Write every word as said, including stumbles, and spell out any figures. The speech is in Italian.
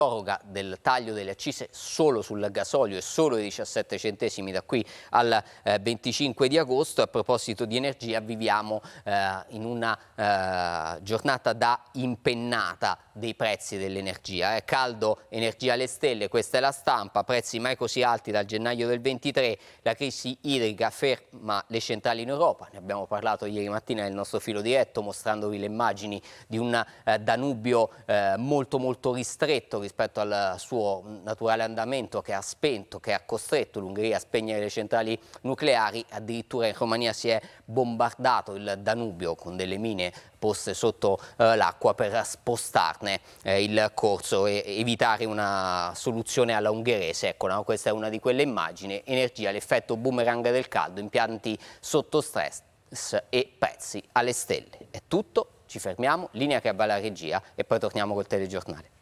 proroga del taglio delle accise solo sul gasolio e solo i diciassette centesimi da qui al eh, venticinque di agosto. A proposito di energia, viviamo eh, in una eh, giornata da impennata dei prezzi dell'energia. Eh. Caldo, energia alle stelle, questa è la stampa, prezzi mai così alti dal gennaio del ventitré, la crisi idrica ferma le centrali in Europa. Ne abbiamo parlato ieri mattina nel nostro filo diretto, mostrandovi le immagini di un eh, Danubio eh, molto molto ristretto rispetto al suo naturale andamento, che ha spento, che ha costretto l'Ungheria a spegnere le centrali nucleari. Addirittura in Romania si è bombardato il Danubio con delle mine poste sotto eh, l'acqua per spostarne eh, il corso e evitare una soluzione alla ungherese. Ecco, no? Questa è una di quelle immagini. Energia, l'effetto boomerang del caldo, impianti sotto stress e prezzi alle stelle. È tutto, ci fermiamo, linea che va alla regia e poi torniamo col telegiornale.